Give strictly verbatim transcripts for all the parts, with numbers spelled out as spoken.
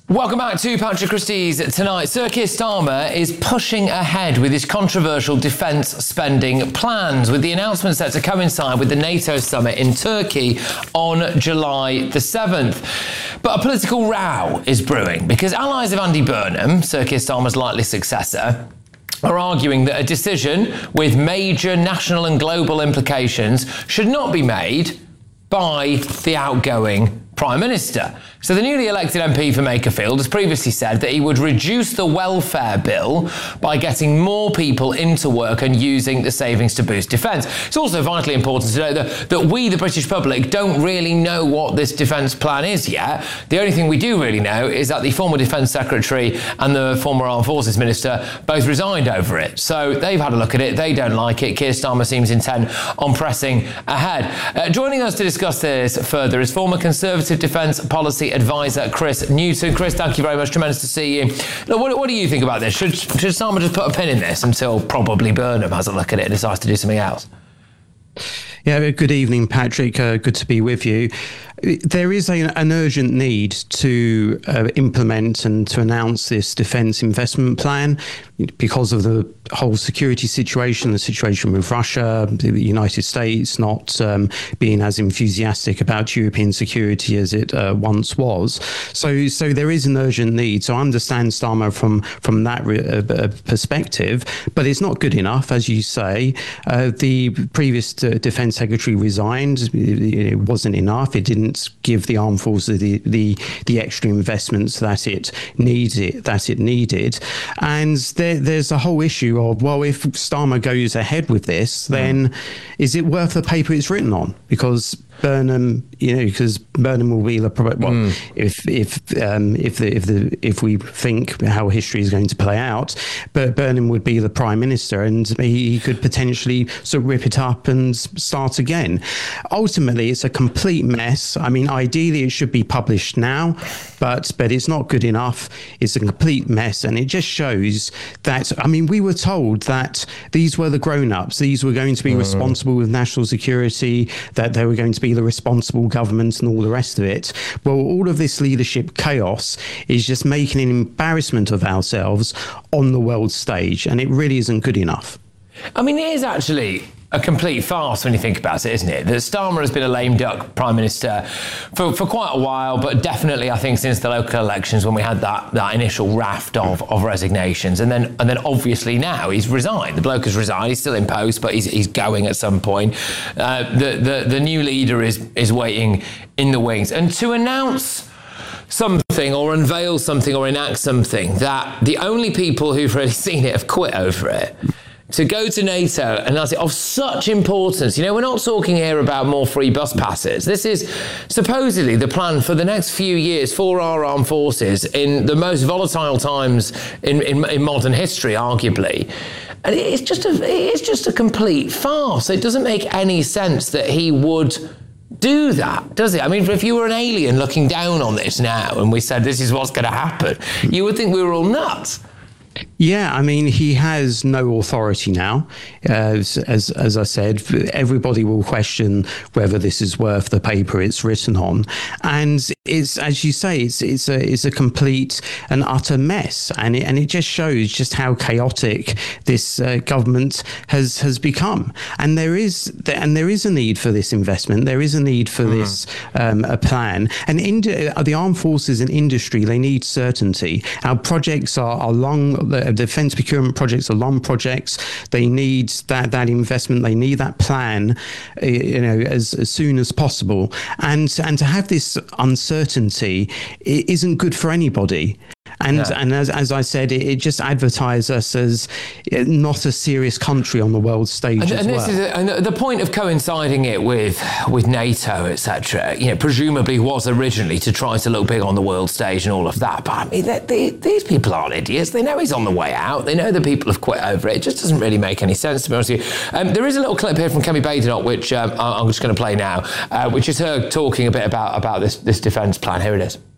Welcome back to Patrick Christie's Tonight. Sir Keir Starmer is pushing ahead with his controversial defence spending plans, with the announcement set to coincide with the NATO summit in Turkey on July the seventh. But a political row is brewing because allies of Andy Burnham, Sir Keir Starmer's likely successor, are arguing that a decision with major national and global implications should not be made by the outgoing Prime Minister. So the newly elected M P for Makerfield has previously said that he would reduce the welfare bill by getting more people into work and using the savings to boost defence. It's also vitally important to know that, that we, the British public, don't really know what this defence plan is yet. The only thing we do really know is that the former Defence Secretary and the former Armed Forces Minister both resigned over it. So they've had a look at it. They don't like it. Keir Starmer seems intent on pressing ahead. Uh, joining us to discuss this further is former Conservative Defence Policy Advisor Chris Newton. Chris, thank you very much. Tremendous to see you. Look, what, what do you think about this? Should, should Starmer just put a pin in this until probably Burnham has a look at it and decides to do something else? Yeah, good evening, Patrick. Uh, good to be with you. There is a, an urgent need to uh, implement and to announce this defence investment plan because of the whole security situation, the situation with Russia, the United States not um, being as enthusiastic about European security as it uh, once was. So, so there is an urgent need. So I understand Starmer from from that re- uh, perspective, but it's not good enough, as you say. Uh, the previous uh, Defence Secretary resigned. It, it wasn't enough. It didn't give the armed forces the, the the extra investments that it needed that it needed, and there, there's a whole issue of, well, if Starmer goes ahead with this, then mm. is it worth the paper it's written on? Because Burnham, you know, because Burnham will be the well, mm. if if um, if the if the if we think how history is going to play out, but Burnham would be the Prime Minister, and he, he could potentially sort of rip it up and start again. Ultimately, it's a complete mess. I mean, ideally, it should be published now, but but it's not good enough. It's a complete mess, and it just shows that. I mean, we were told that these were the grown-ups. These were going to be mm. responsible with national security. That they were going to be the responsible government and all the rest of it. Well, all of this leadership chaos is just making an embarrassment of ourselves on the world stage, and it really isn't good enough. I mean, it is actually a complete farce when you think about it, isn't it? That Starmer has been a lame duck Prime Minister for, for quite a while, but definitely, I think, since the local elections when we had that, that initial raft of, of resignations. And then and then obviously now he's resigned. The bloke has resigned. He's still in post, but he's he's going at some point. Uh, the, the, the new leader is is waiting in the wings. And to announce something or unveil something or enact something that the only people who've really seen it have quit over it, to go to NATO, and that's of such importance. You know, we're not talking here about more free bus passes. This is supposedly the plan for the next few years for our armed forces in the most volatile times in, in, in modern history, arguably. And it's just a, it's just a complete farce. It doesn't make any sense that he would do that, does it? I mean, if you were an alien looking down on this now and we said this is what's going to happen, you would think we were all nuts. Yeah, I mean, he has no authority now. As, as as I said, everybody will question whether this is worth the paper it's written on, and it's, as you say, it's it's a it's a complete and utter mess, and it, and it just shows just how chaotic this uh, government has has become. And there is and there is a need for this investment. There is a need for mm. this um, a plan. And in, the armed forces and industry, they need certainty. Our projects are, are long. The defence procurement projects are long projects. They need that that investment. They need that plan, you know, as, as soon as possible. And and to have this uncertainty, it isn't good for anybody. And yeah. and as as I said, it, it just advertises us as not a serious country on the world stage and, as and well. This is a, and the point of coinciding it with with NATO, et cetera. You know, presumably was originally to try to look big on the world stage and all of that. But I mean, they, they, these people aren't idiots. They know he's on the way out. They know the people have quit over it. It just doesn't really make any sense, to be honest with you. Um, there is a little clip here from Kemi Badenoch, which um, I'm just going to play now, uh, which is her talking a bit about about this this defence plan. Here it is.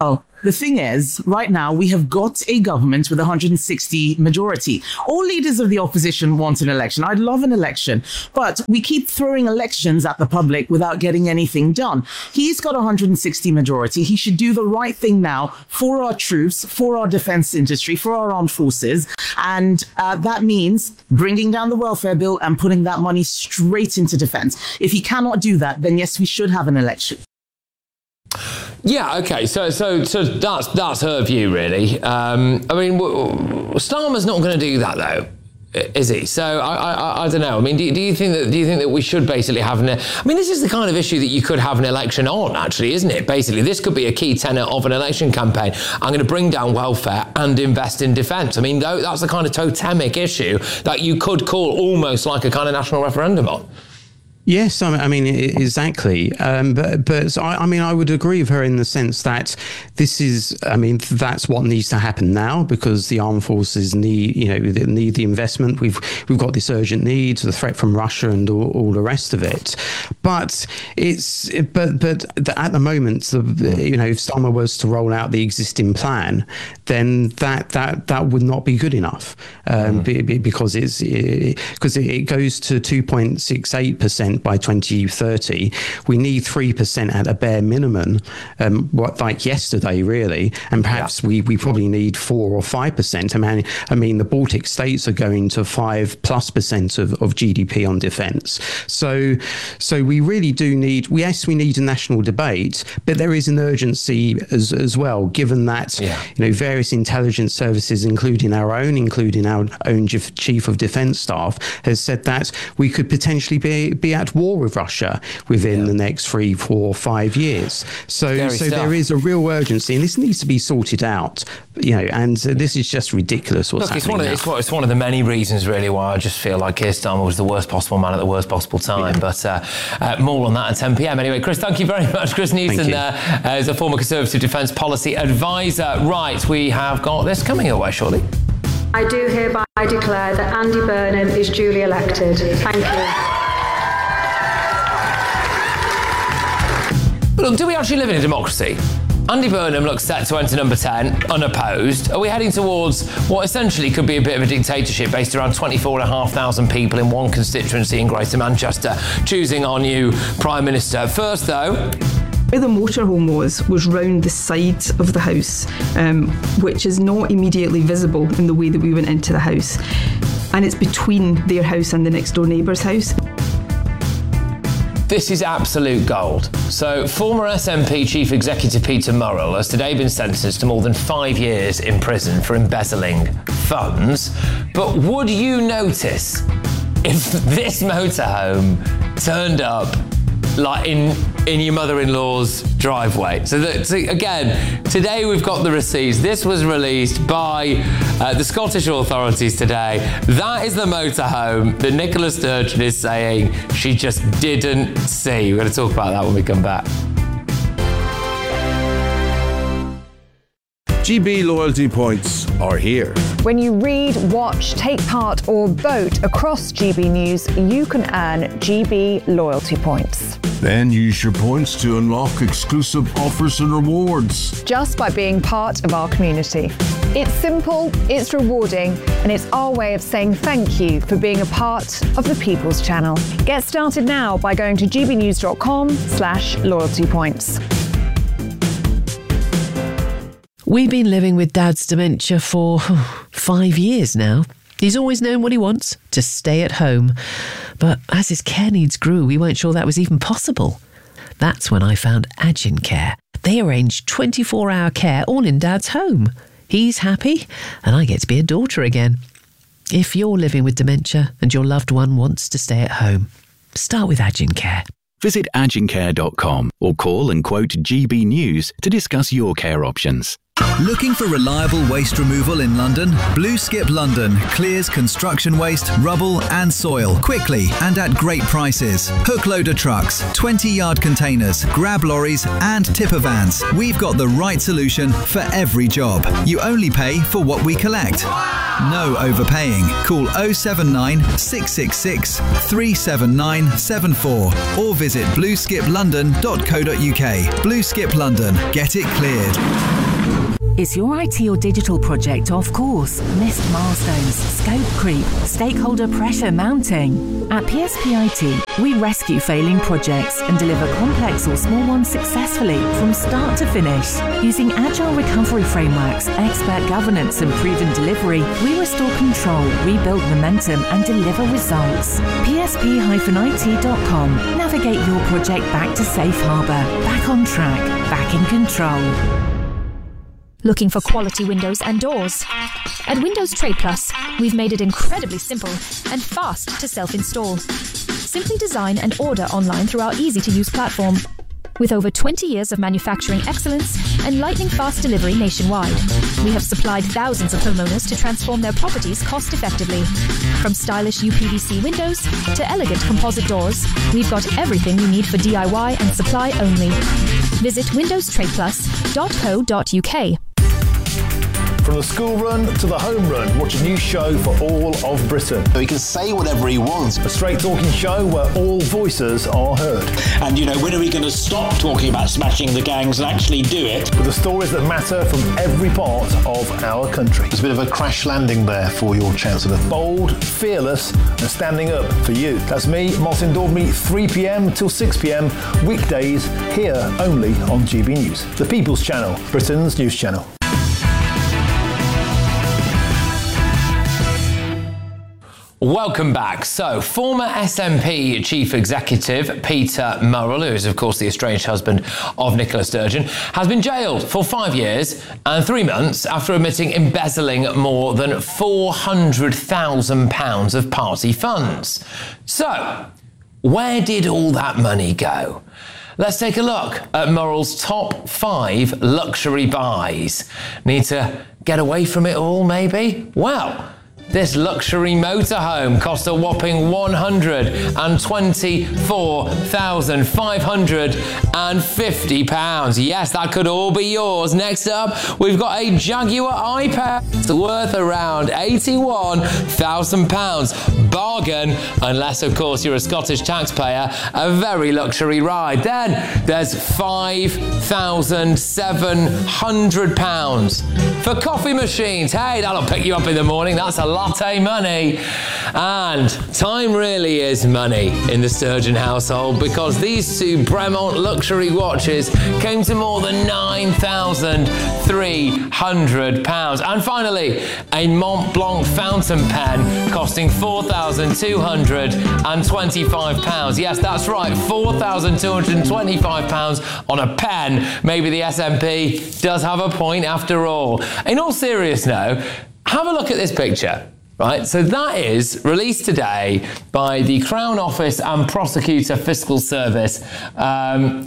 Well, the thing is, right now, we have got a government with one hundred sixty majority. All leaders of the opposition want an election. I'd love an election, but we keep throwing elections at the public without getting anything done. He's got one hundred sixty majority. He should do the right thing now for our troops, for our defense industry, for our armed forces. And uh, that means bringing down the welfare bill and putting that money straight into defense. If he cannot do that, then yes, we should have an election. Yeah, okay, so so so that's that's her view, really. Um, I mean, Starmer's not going to do that, though, is he? So I, I, I don't know. I mean, do, do you think that do you think that we should basically have an? I mean, this is the kind of issue that you could have an election on, actually, isn't it? Basically, this could be a key tenet of an election campaign. I'm going to bring down welfare and invest in defence. I mean, that's the kind of totemic issue that you could call almost like a kind of national referendum on. Yes, I mean, exactly. Um, but but I, I mean, I would agree with her in the sense that this is, I mean, that's what needs to happen now because the armed forces need, you know, need the investment. We've we've got this urgent need, the threat from Russia and all, all the rest of it. But it's but but at the moment, the, you know, if Starmer was to roll out the existing plan, then that that that would not be good enough um, mm. because it's because it, it goes to two point six eight percent. By twenty thirty, we need three percent at a bare minimum, um, what like yesterday, really, and perhaps yeah. we, we probably need four or five percent. I mean, I mean, the Baltic states are going to five plus percent of, of G D P on defence. So, so we really do need. Yes, we need a national debate, but there is an urgency as as well, given that yeah. you know various intelligence services, including our own, including our own chief of defence staff, has said that we could potentially be be at war with Russia within yeah. the next three, four, five years. So, Scary so stuff. There is a real urgency, and this needs to be sorted out. You know, and uh, this is just ridiculous. What's Look, it's happening one, of, now. It's, it's one of the many reasons, really, why I just feel like Keir Starmer was the worst possible man at the worst possible time. Yeah. But uh, uh, more on that at ten p.m. Anyway, Chris, thank you very much. Chris Newson uh, uh, is a former Conservative Defence Policy Advisor. Right, we have got this coming your way shortly. I do hereby declare that Andy Burnham is duly elected. Thank you. Look, do we actually live in a democracy? Andy Burnham looks set to enter number ten, unopposed. Are we heading towards what essentially could be a bit of a dictatorship based around twenty-four thousand five hundred people in one constituency in Greater Manchester, choosing our new Prime Minister? First, though... Where the motorhome was, was round the sides of the house, um, which is not immediately visible in the way that we went into the house. And it's between their house and the next door neighbour's house. This is absolute gold. So, former S N P Chief Executive Peter Murrell has today been sentenced to more than five years in prison for embezzling funds. But would you notice if this motorhome turned up like in in your mother-in-law's driveway? So, that, so again, today we've got the receipts. This was released by uh, the Scottish authorities today. That is the motorhome that Nicola Sturgeon is saying she just didn't see. We're going to talk about that when we come back. G B loyalty points are here. When you read, watch, take part or vote across G B News, you can earn G B loyalty points. Then use your points to unlock exclusive offers and rewards. Just by being part of our community. It's simple, it's rewarding, and it's our way of saying thank you for being a part of the People's Channel. Get started now by going to gbnews.com slash loyalty points. We've been living with Dad's dementia for oh, five years now. He's always known what he wants, to stay at home. But as his care needs grew, we weren't sure that was even possible. That's when I found Agincare. They arrange twenty-four hour care all in Dad's home. He's happy, and I get to be a daughter again. If you're living with dementia and your loved one wants to stay at home, start with Agincare. Visit agincare dot com or call and quote G B News to discuss your care options. Looking for reliable waste removal in London? Blue Skip London clears construction waste, rubble and soil quickly and at great prices. Hook loader trucks, twenty yard containers, grab lorries and tipper vans. We've got the right solution for every job. You only pay for what we collect. No overpaying. Call oh seven nine, six six six, three seven nine seven four or visit blue skip london dot co dot uk. Blue Skip London. Get it cleared. Is your I T or digital project off course? Missed milestones, scope creep, stakeholder pressure mounting? At P S P I T, we rescue failing projects and deliver complex or small ones successfully from start to finish. Using agile recovery frameworks, expert governance and proven delivery, we restore control, rebuild momentum and deliver results. P S P I T dot com. Navigate your project back to safe harbour, back on track, back in control. Looking for quality windows and doors? At Windows Trade Plus, we've made it incredibly simple and fast to self-install. Simply design and order online through our easy-to-use platform. With over twenty years of manufacturing excellence and lightning-fast delivery nationwide, we have supplied thousands of homeowners to transform their properties cost-effectively. From stylish U P V C windows to elegant composite doors, we've got everything you need for D I Y and supply only. Visit windows trade plus dot co dot uk. From the school run to the home run, watch a new show for all of Britain. He can say whatever he wants. A straight talking show where all voices are heard. And, you know, when are we going to stop talking about smashing the gangs and actually do it? With the stories that matter from every part of our country. There's a bit of a crash landing there for your Chancellor. Bold, fearless and standing up for you. That's me, Martin Daubney, three p.m. till six p.m. weekdays here only on G B News. The People's Channel, Britain's news channel. Welcome back. So, former S N P Chief Executive Peter Murrell, who is, of course, the estranged husband of Nicola Sturgeon, has been jailed for five years and three months after admitting embezzling more than four hundred thousand pounds of party funds. So, where did all that money go? Let's take a look at Murrell's top five luxury buys. Need to get away from it all, maybe? Well, this luxury motorhome cost a whopping one hundred twenty-four thousand five hundred fifty pounds. Yes, that could all be yours. Next up, we've got a Jaguar I-Pace. It's worth around eighty-one thousand pounds. Bargain, unless, of course, you're a Scottish taxpayer. A very luxury ride. Then there's five thousand seven hundred pounds for coffee machines. Hey, that'll pick you up in the morning. That's a latte money. And time really is money in the Sturgeon household, because these two Bremont luxury watches came to more than nine thousand three hundred pounds. And finally, a Mont Blanc fountain pen costing four thousand two hundred twenty-five pounds. Yes, that's right, four thousand two hundred twenty-five pounds on a pen. Maybe the S N P does have a point after all. In all seriousness, though, have a look at this picture. Right, so that is released today by the Crown Office and Prosecutor Fiscal Service um,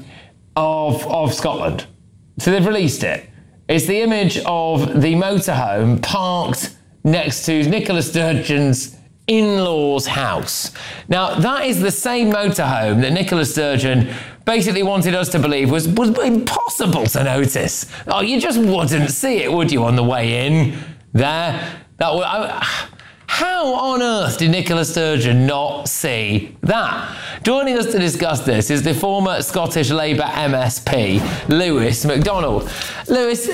of, of Scotland. So they've released it. It's the image of the motorhome parked next to Nicola Sturgeon's in-laws' house. Now, that is the same motorhome that Nicola Sturgeon basically wanted us to believe was, was impossible to notice. Oh, you just wouldn't see it, would you, on the way in there? That would... I, How on earth did Nicola Sturgeon not see that? Joining us to discuss this is the former Scottish Labour M S P, Lewis MacDonald. Lewis,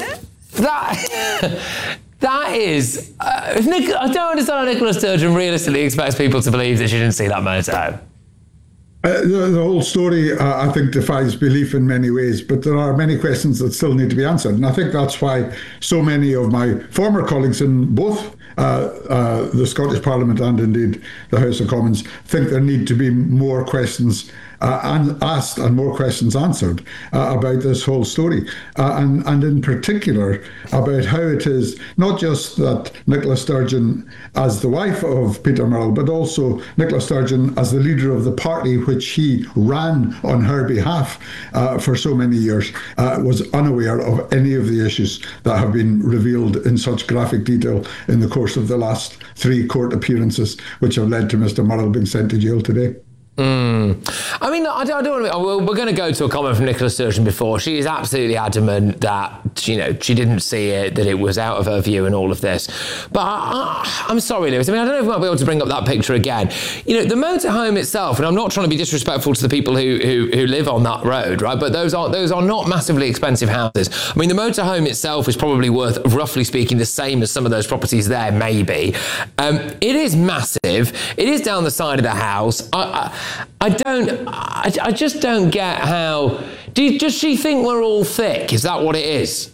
that... That is... Uh, if Nic- I don't understand how Nicola Sturgeon realistically expects people to believe that she didn't see that motorhome. Uh, the, the whole story, uh, I think, defies belief in many ways, but there are many questions that still need to be answered. And I think that's why so many of my former colleagues in both uh, uh, the Scottish Parliament and indeed the House of Commons think there need to be more questions uh, and asked and more questions answered uh, about this whole story, uh, and, and in particular about how it is not just that Nicola Sturgeon, as the wife of Peter Murrell, but also Nicola Sturgeon as the leader of the party which he ran on her behalf uh, for so many years, uh, was unaware of any of the issues that have been revealed in such graphic detail in the course of the last three court appearances, which have led to Mister Murrell being sent to jail today. Mm. I mean, I don't, I don't want to, we're going to go to a comment from Nicola Sturgeon before. She is absolutely adamant that, you know, she didn't see it, that it was out of her view and all of this. But I, I, I'm sorry, Lewis. I mean, I don't know if we might be able to bring up that picture again. You know, the motorhome itself, and I'm not trying to be disrespectful to the people who, who, who live on that road, right? But those are those are not massively expensive houses. I mean, the motorhome itself is probably worth, roughly speaking, the same as some of those properties there, maybe. Um, it is massive. It is down the side of the house. I, I, I don't, I, I just don't get how, do you, does she think we're all thick? Is that what it is?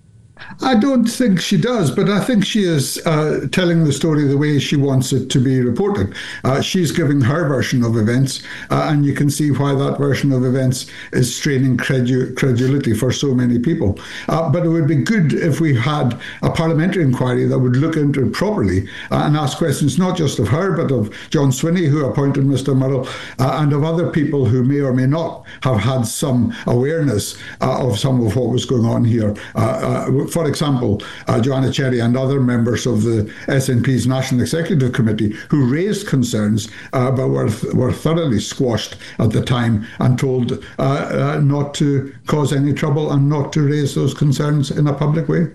I don't think she does, but I think she is uh, telling the story the way she wants it to be reported. Uh, she's giving her version of events, uh, and you can see why that version of events is straining credu- credulity for so many people. Uh, but it would be good if we had a parliamentary inquiry that would look into it properly uh, and ask questions not just of her, but of John Swinney, who appointed Mister Murrell, uh, and of other people who may or may not have had some awareness uh, of some of what was going on here. Uh, uh, For example, uh, Joanna Cherry and other members of the S N P's National Executive Committee who raised concerns uh, but were, were thoroughly squashed at the time and told uh, uh, not to cause any trouble and not to raise those concerns in a public way.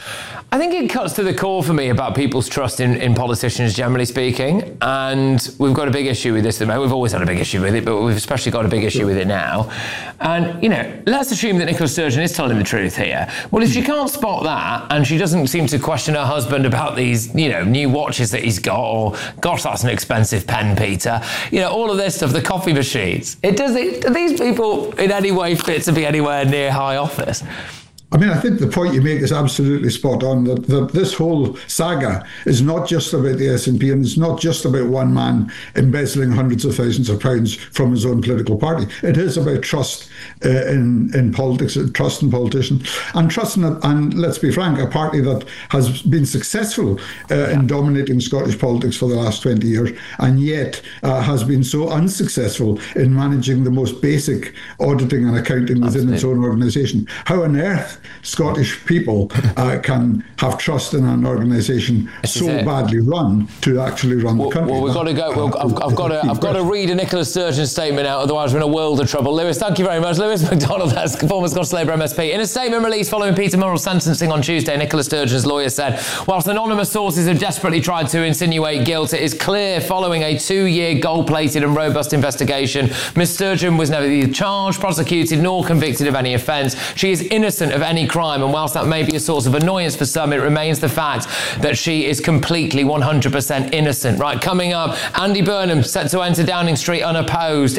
I think it cuts to the core for me about people's trust in, in politicians, generally speaking. And we've got a big issue with this. We've always had a big issue with it, but we've especially got a big issue with it now. And, you know, let's assume that Nicola Sturgeon is telling the truth here. Well, if she can't spot that and she doesn't seem to question her husband about these, you know, new watches that he's got, or, gosh, that's an expensive pen, Peter, you know, all of this stuff, the coffee machines, it does it, do these people in any way fit to be anywhere near high office? I mean, I think the point you make is absolutely spot on, that, that this whole saga is not just about the S N P, and it's not just about one man embezzling hundreds of thousands of pounds from his own political party. It is about trust uh, in, in politics, trust in politicians, and trust in, a, and let's be frank, a party that has been successful uh, in dominating Scottish politics for the last twenty years, and yet uh, has been so unsuccessful in managing the most basic auditing and accounting within Absolutely. Its own organisation. How on earth Scottish people uh, can have trust in an organisation so badly run to actually run well, the country? Well, we've got to go. Well, I've, I've got to. I've got to read a Nicola Sturgeon statement out, otherwise we're in a world of trouble. Lewis, thank you very much. Lewis MacDonald, that's former Scottish Labour M S P. In a statement released following Peter Murrell's sentencing on Tuesday, Nicola Sturgeon's lawyer said, whilst anonymous sources have desperately tried to insinuate guilt, it is clear following a two-year gold-plated and robust investigation, Miss Sturgeon was neither charged, prosecuted, nor convicted of any offence. She is innocent of any crime, and whilst that may be a source of annoyance for some, it remains the fact that she is completely one hundred percent innocent. Right, coming up, Andy Burnham set to enter Downing Street unopposed.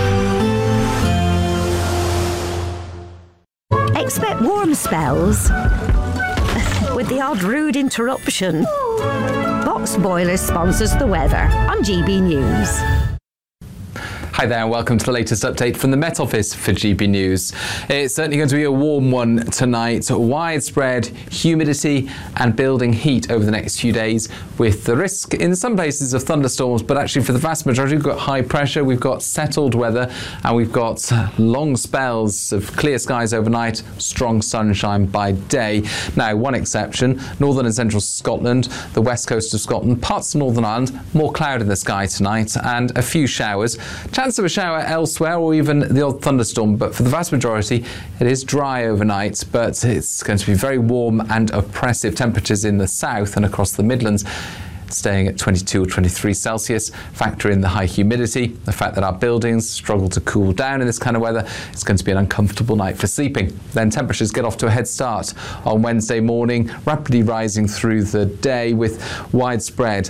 Expect warm spells with the odd rude interruption. Box Boilers sponsors the weather on G B News. Hi there and welcome to the latest update from the Met Office for G B News. It's certainly going to be a warm one tonight. Widespread humidity and building heat over the next few days, with the risk in some places of thunderstorms, but actually for the vast majority we've got high pressure, we've got settled weather, and we've got long spells of clear skies overnight, strong sunshine by day. Now, one exception, northern and central Scotland, the west coast of Scotland, parts of Northern Ireland, more cloud in the sky tonight and a few showers. Chance of a shower elsewhere, or even the odd thunderstorm, but for the vast majority it is dry overnight, but it's going to be very warm and oppressive temperatures in the south and across the Midlands, staying at twenty-two or twenty-three Celsius. Factor in the high humidity, the fact that our buildings struggle to cool down in this kind of weather. It's going to be an uncomfortable night for sleeping. Then temperatures get off to a head start on Wednesday morning, rapidly rising through the day with widespread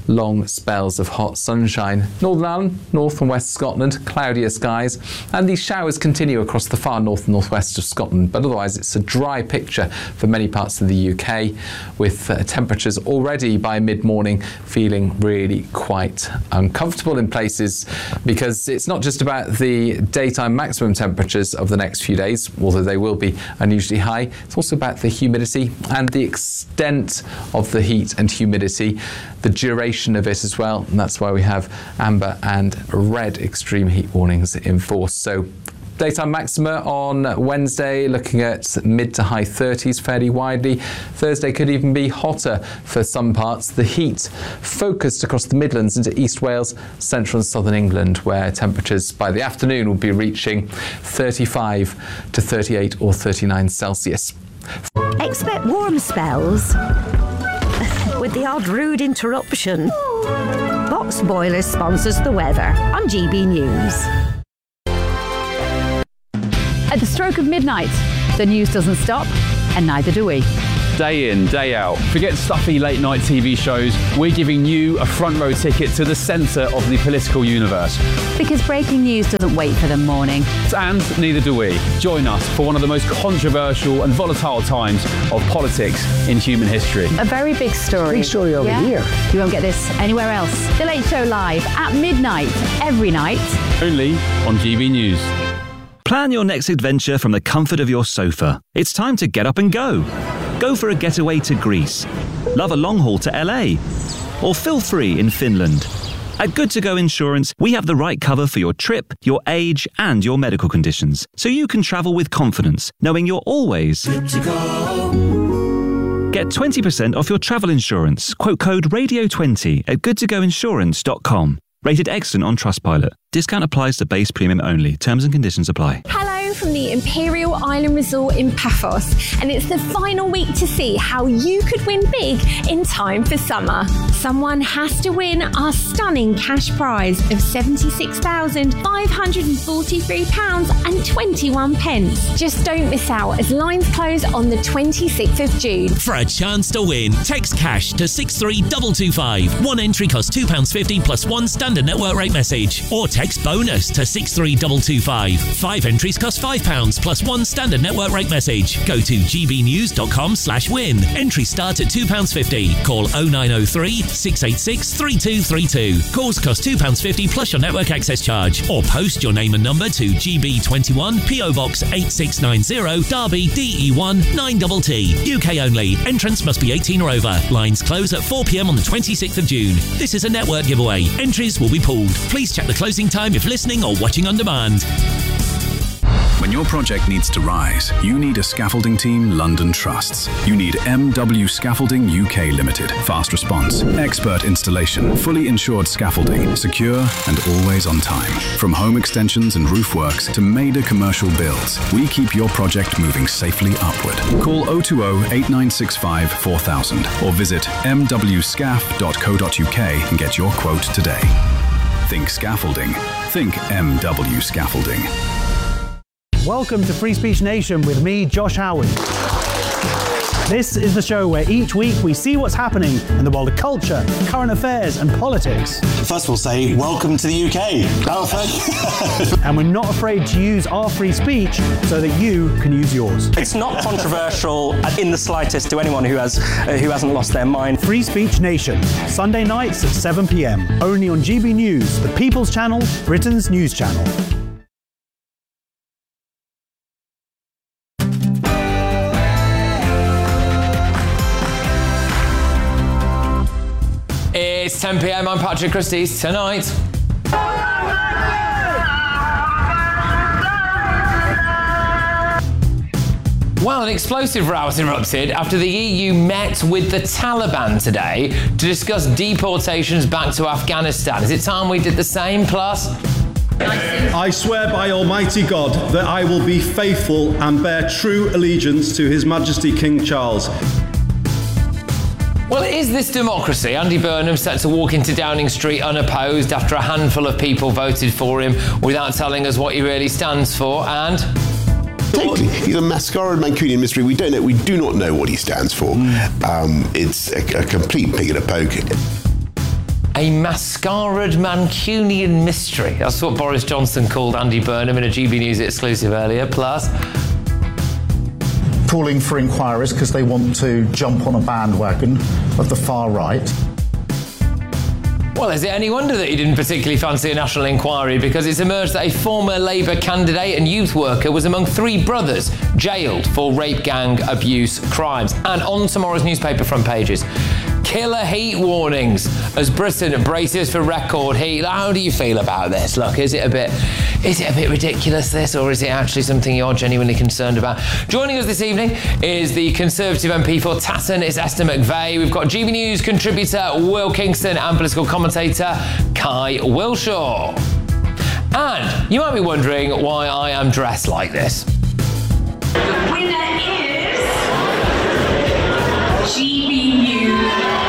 long spells of hot sunshine. Northern Ireland, north and west Scotland, cloudier skies, and these showers continue across the far north and northwest of Scotland, but otherwise it's a dry picture for many parts of the U K, with uh, temperatures already by mid-morning feeling really quite uncomfortable in places, because it's not just about the daytime maximum temperatures of the next few days, although they will be unusually high. It's also about the humidity and the extent of the heat and humidity, the duration of it as well, and that's why we have amber and red extreme heat warnings in force. So daytime maxima on Wednesday looking at mid to high thirties fairly widely. Thursday could even be hotter for some parts. The heat focused across the Midlands into East Wales, central and southern England, where temperatures by the afternoon will be reaching thirty-five to thirty-eight or thirty-nine Celsius. Expect warm spells with the odd rude interruption. Box Boilers sponsors the weather on G B News. At the stroke of midnight, the news doesn't stop, and neither do we. Day in, day out. Forget stuffy late night T V shows. We're giving you a front row ticket to the centre of the political universe. Because breaking news doesn't wait for the morning. And neither do we. Join us for one of the most controversial and volatile times of politics in human history. A very big story. Big story over yeah? here. You won't get this anywhere else. The Late Show live at midnight, every night. Only on G B News. Plan your next adventure from the comfort of your sofa. It's time to get up and go. Go for a getaway to Greece. Love a long haul to L A. Or feel free in Finland. At Good To Go Insurance, we have the right cover for your trip, your age, and your medical conditions, so you can travel with confidence, knowing you're always good to go. Get twenty percent off your travel insurance. Quote code radio twenty at good to go insurance dot com. Rated excellent on Trustpilot. Discount applies to base premium only. Terms and conditions apply. Hello from the Imperial Island Resort in Paphos, and it's the final week to see how you could win big in time for summer. Someone has to win our stunning cash prize of seventy-six thousand five hundred forty-three pounds and twenty-one pence. Just don't miss out as lines close on the twenty-sixth of June. For a chance to win, text cash to six three two two five. One entry costs two pounds fifty plus one standard network rate message. Or text bonus to six three two two five. Five entries cost five pounds plus one standard network rate message. Go to gbnews.com slash win. Entries start at two pounds fifty. Call oh nine oh three, six eight six, three two three two. Calls cost two pounds fifty plus your network access charge. Or post your name and number to G B twenty-one, P O Box eight six nine zero, Derby, D E one nine T T. U K only. Entrance must be eighteen or over. Lines close at four p m on the twenty-sixth of June. This is a network giveaway. Entries will be pulled. Please check the closing time if listening or watching on demand. When your project needs to rise, you need a scaffolding team London trusts. You need M W Scaffolding U K Limited. Fast response, expert installation, fully insured scaffolding, secure and always on time. From home extensions and roof works to major commercial builds, we keep your project moving safely upward. Call oh two oh, eight nine six five, four thousand or visit m w scaff dot co dot u k and get your quote today. Think scaffolding. Think M W Scaffolding. Welcome to Free Speech Nation with me, Josh Howard. This is the show where each week we see what's happening in the world of culture, current affairs and politics. First we'll say, welcome to the U K. And we're not afraid to use our free speech so that you can use yours. It's not controversial in the slightest to anyone who, has, uh, who hasn't lost their mind. Free Speech Nation, Sunday nights at seven p m, only on G B News, the People's Channel, Britain's news channel. It's ten p m, I'm Patrick Christys. Tonight... Well, an explosive row has erupted after the E U met with the Taliban today to discuss deportations back to Afghanistan. Is it time we did the same, plus? I swear by Almighty God that I will be faithful and bear true allegiance to His Majesty King Charles. Well, is this democracy? Andy Burnham set to walk into Downing Street unopposed after a handful of people voted for him without telling us what he really stands for, and... Totally. He's a masquerade Mancunian mystery. We don't know. We do not know what he stands for. Mm. Um, it's a, a complete pig in a poke. A mascaraed Mancunian mystery. That's what Boris Johnson called Andy Burnham in a G B News exclusive earlier. Plus, calling for inquiries because they want to jump on a bandwagon of the far right. Well, is it any wonder that he didn't particularly fancy a national inquiry, because it's emerged that a former Labour candidate and youth worker was among three brothers jailed for rape gang abuse crimes. And on tomorrow's newspaper front pages, killer heat warnings as Britain braces for record heat. How do you feel about this? Look, is it a bit, is it a bit ridiculous, this, or is it actually something you're genuinely concerned about? Joining us this evening is the Conservative M P for Tatton, it's Esther McVeigh. We've got G B News contributor Will Kingston and political commentator Kai Wilshaw. And you might be wondering why I am dressed like this. The winner is G B News.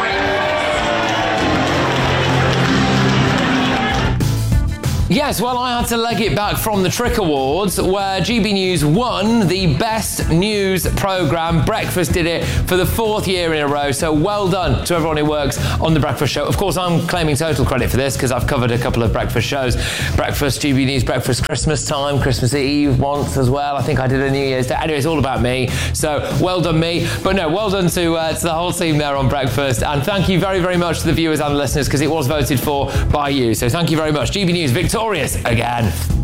Yes, well, I had to leg it back from the Trick Awards, where G B News won the Best News Programme. Breakfast did it for the fourth year in a row, so well done to everyone who works on The Breakfast Show. Of course, I'm claiming total credit for this because I've covered a couple of breakfast shows. Breakfast, G B News Breakfast Christmas time, Christmas Eve once as well. I think I did a New Year's Day. Anyway, it's all about me, so well done me. But no, well done to, uh, to the whole team there on Breakfast, and thank you very, very much to the viewers and the listeners, because it was voted for by you. So thank you very much. G B News victorious again.